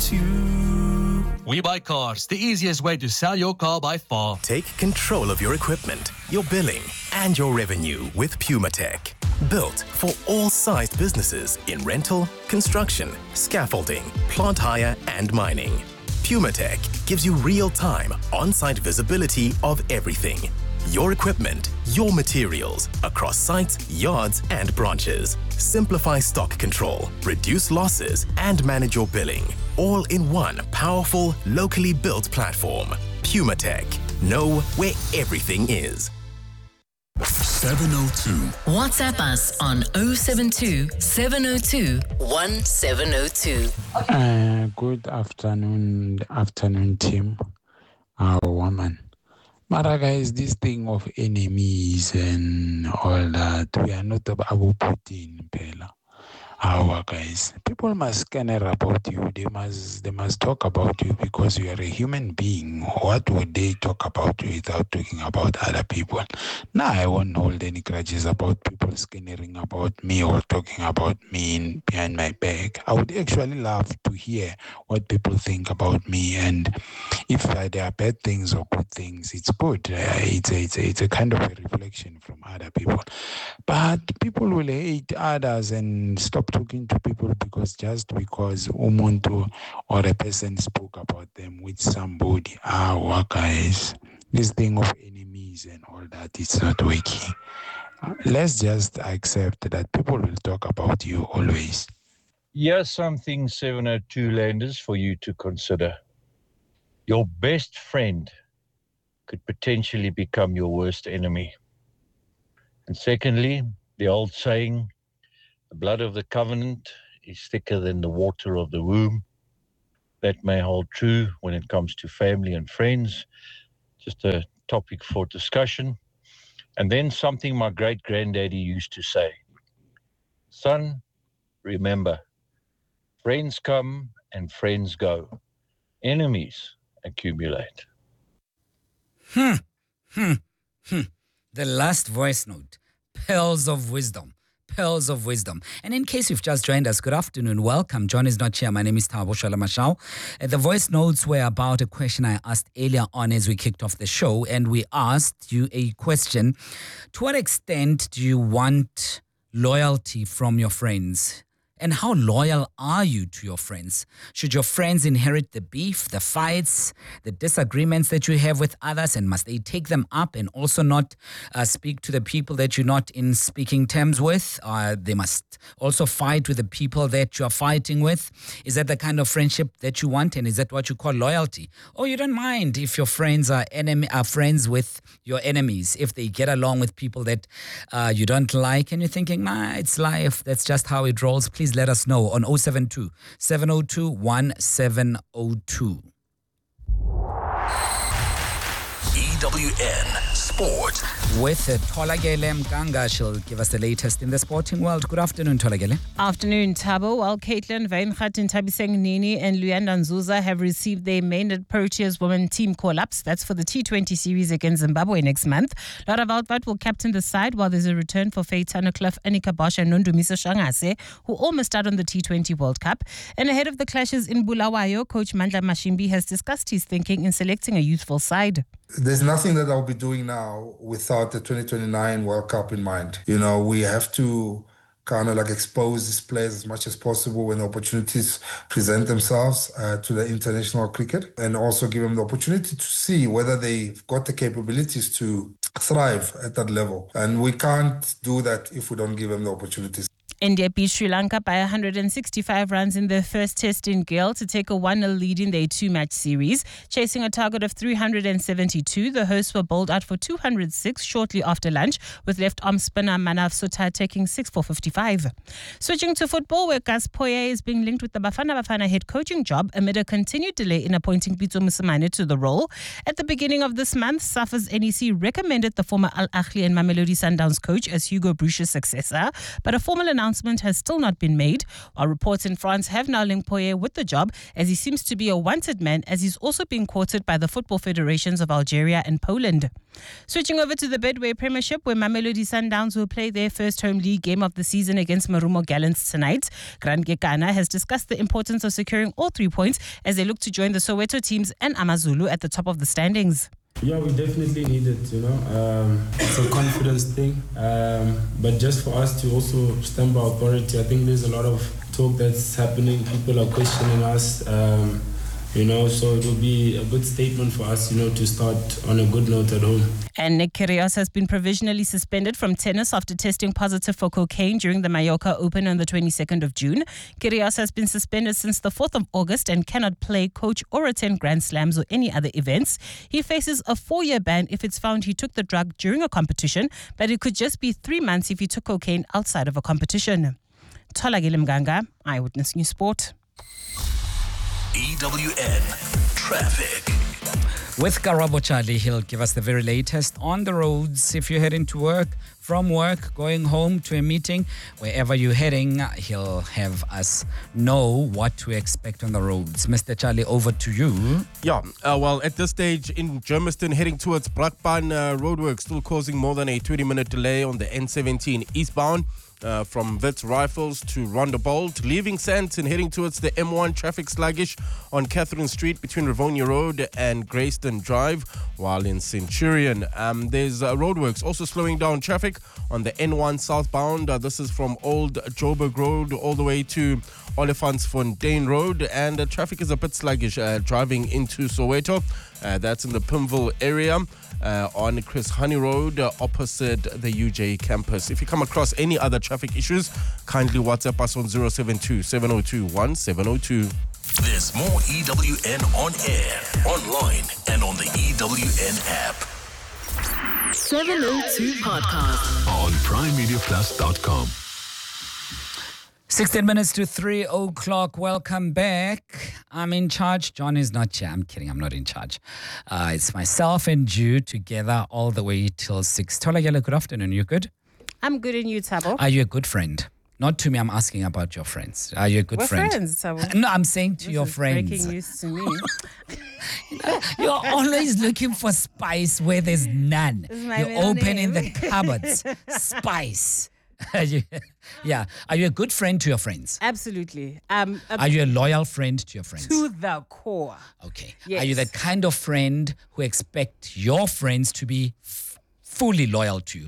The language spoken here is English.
We Buy Cars, the easiest way to sell your car by far. Take control of your equipment, your billing, and your revenue with PumaTech. Built for all sized businesses in rental, construction, scaffolding, plant hire, and mining. PumaTech gives you real-time, on-site visibility of everything. Your equipment, your materials, across sites, yards, and branches. Simplify stock control, reduce losses, and manage your billing. All in one powerful, locally built platform. PumaTech. Know where everything is. 702. WhatsApp us on 072 702 1702. Good afternoon, team. Our woman. Mara guys, this thing of enemies and all that, we are not about Putin, Pela. Our guys, people must care about you. They must talk about you because you are a human being. What would they talk about you without talking about other people? Now I won't hold any grudges about people scaring about me or talking about me behind my back. I would actually love to hear what people think about me, and if there are bad things or good things, it's good. It's a kind of a reflection from other people. But people will hate others and stop talking to people because umuntu or a person spoke about them with somebody. Guys, this thing of enemies and all that, it's not working. Let's just accept that people will talk about you always. Here's something, 702 Landers, for you to consider. Your best friend could potentially become your worst enemy. And secondly, the old saying, the blood of the covenant is thicker than the water of the womb. That may hold true when it comes to family and friends. Just a topic for discussion. And then something my great-granddaddy used to say. Son, remember, friends come and friends go. Enemies accumulate. The last voice note, pearls of wisdom. Pearls of wisdom. And in case you've just joined us, good afternoon, welcome. John is not here. My name is Thabo Shalamashau. The voice notes were about a question I asked earlier on as we kicked off the show, and we asked you a question. To what extent do you want loyalty from your friends? And how loyal are you to your friends? Should your friends inherit the beef, the fights, the disagreements that you have with others, and must they take them up and also not speak to the people that you're not in speaking terms with? They must also fight with the people that you're fighting with. Is that the kind of friendship that you want, and is that what you call loyalty? Or you don't mind if your friends are friends with your enemies, if they get along with people that you don't like, and you're thinking, it's life, that's just how it rolls. Please let us know on 072 702 1702. EWN Sport. With Tholakele Mkanga, she'll give us the latest in the sporting world. Good afternoon, Tholakele. Afternoon, Thabo. While Caitlin Weinhardt, Thabiseng Nini and Luyanda Nzuza have received their main Proteas women team call-ups. That's for the T20 series against Zimbabwe next month. Laura Waldbad will captain the side while there's a return for Faye Tunnicliffe, Annika Bosch and Nondumiso Shangase, who all missed out on the T20 World Cup. And ahead of the clashes in Bulawayo, coach Mandla Mashimbi has discussed his thinking in selecting a youthful side. There's nothing that I'll be doing now without the 2029 World Cup in mind. You know, we have to kind of expose these players as much as possible when opportunities present themselves to the international cricket, and also give them the opportunity to see whether they've got the capabilities to thrive at that level. And we can't do that if we don't give them the opportunities. India beat Sri Lanka by 165 runs in their first test in Gale to take a 1-0 lead in their two-match series. Chasing a target of 372, the hosts were bowled out for 206 shortly after lunch, with left-arm spinner Manav Sota taking 6 for 55. Switching to football, where Gus Poyet is being linked with the Bafana head coaching job amid a continued delay in appointing Pitso Mosimane to the role. At the beginning of this month, SAFA's NEC recommended the former Al Ahly and Mamelodi Sundowns coach as Hugo Broos's successor, but a formal announcement announcement has still not been made, while reports in France have now linked Poyet with the job, as he seems to be a wanted man, as he's also being courted by the football federations of Algeria and Poland. Switching over to the Betway Premiership, where Mamelodi Sundowns will play their first home league game of the season against Marumo Gallants tonight. Grant Gekana has discussed the importance of securing all 3 points as they look to join the Soweto teams and Amazulu at the top of the standings. Yeah, we definitely need it, it's a confidence thing. But just for us to also stamp our authority, I think there's a lot of talk that's happening. People are questioning us, so it will be a good statement for us, to start on a good note at home. And Nick Kyrgios has been provisionally suspended from tennis after testing positive for cocaine during the Mallorca Open on the 22nd of June. Kyrgios has been suspended since the 4th of August and cannot play, coach, or attend Grand Slams or any other events. He faces a 4-year ban if it's found he took the drug during a competition, but it could just be 3 months if he took cocaine outside of a competition. Tholakile Mganga, Eyewitness News Sport. EWN Traffic. With Karabo Charlie, he'll give us the very latest on the roads. If you're heading to work, from work, going home to a meeting, wherever you're heading, he'll have us know what to expect on the roads. Mr. Charlie, over to you. Yeah, at this stage in Germiston, heading towards Brakpan, roadwork still causing more than a 20-minute delay on the N17 eastbound. From Wits Rifles to Rondebold, leaving Sandton, heading towards the M1, traffic sluggish on Catherine Street between Rivonia Road and Greyston Drive, while in Centurion there's roadworks also slowing down traffic on the N1 southbound. This is from Old Joburg Road all the way to Olifantsfontein Road, and traffic is a bit sluggish driving into Soweto. That's in the Pimville area. On Chris Honey Road opposite the UJ campus. If you come across any other traffic issues, kindly WhatsApp us on 072-702-1702. There's more EWN on air, online, and on the EWN app. 702 Podcast on primemediaplus.com. 16 minutes to 3 o'clock. Welcome back. I'm in charge. John is not here. I'm kidding. I'm not in charge. It's myself and you together all the way till 6. Tholakile, good afternoon. You good? I'm good, and you, Thabo? Are you a good friend? Not to me. I'm asking about your friends. Are you a good friend? We're friends, Thabo. No, I'm saying to your This is friends. breaking news to me. You're always looking for spice where there's none. This is my You're middle opening name. the cupboards. Spice. Yeah. Are you a good friend to your friends? Absolutely. Are you a loyal friend to your friends? To the core. Okay. Yes. Are you that kind of friend who expect your friends to be fully loyal to you?